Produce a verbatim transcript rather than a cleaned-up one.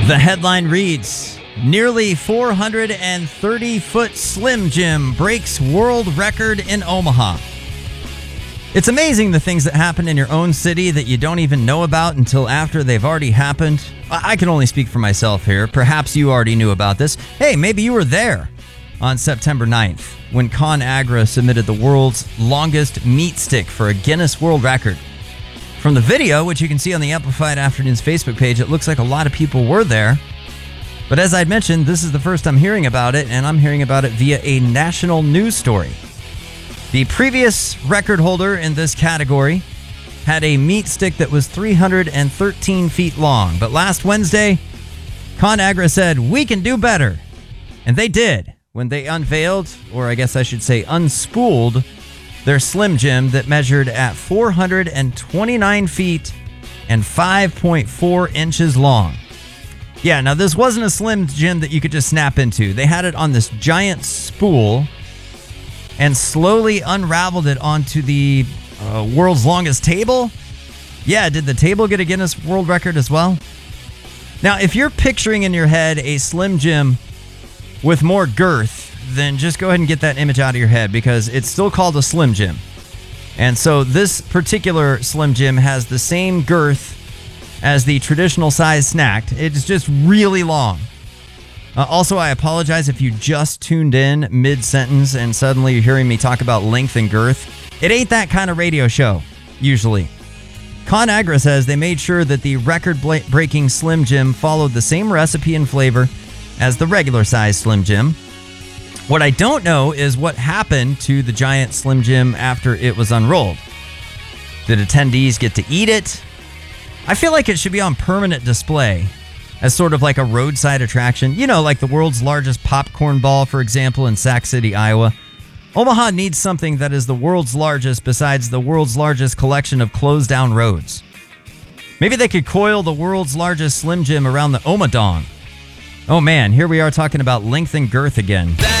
The headline reads, nearly four hundred thirty foot Slim Jim breaks world record in Omaha. It's amazing the things that happen in your own city that you don't even know about until after they've already happened. I can only speak for myself here. Perhaps you already knew about this. Hey, maybe you were there on September ninth when ConAgra submitted the world's longest meat stick for a Guinness World Record. From the video, which you can see on the Amplified Afternoons Facebook page, it looks like a lot of people were there. But as I'd mentioned, this is the first I'm hearing about it, and I'm hearing about it via a national news story. The previous record holder in this category had a meat stick that was three hundred thirteen feet long. But last Wednesday, ConAgra said, we can do better. And they did when they unveiled, or I guess I should say unspooled, their Slim Jim that measured at four hundred twenty-nine feet and five point four inches long. Yeah, now this wasn't a Slim Jim that you could just snap into. They had it on this giant spool and slowly unraveled it onto the uh, world's longest table. Yeah, did the table get a Guinness World Record as well? Now, if you're picturing in your head a Slim Jim with more girth, then just go ahead and get that image out of your head because it's still called a Slim Jim. And so this particular Slim Jim has the same girth as the traditional size snack. It's just really long. Uh, also, I apologize if you just tuned in mid-sentence and suddenly you're hearing me talk about length and girth. It ain't that kind of radio show, usually. ConAgra says they made sure that the record-breaking Slim Jim followed the same recipe and flavor as the regular size Slim Jim. What I don't know is what happened to the giant Slim Jim after it was unrolled. Did attendees get to eat it? I feel like it should be on permanent display as sort of like a roadside attraction. You know, like the world's largest popcorn ball, for example, in Sac City, Iowa. Omaha needs something that is the world's largest besides the world's largest collection of closed down roads. Maybe they could coil the world's largest Slim Jim around the Omadong. Oh man, here we are talking about length and girth again.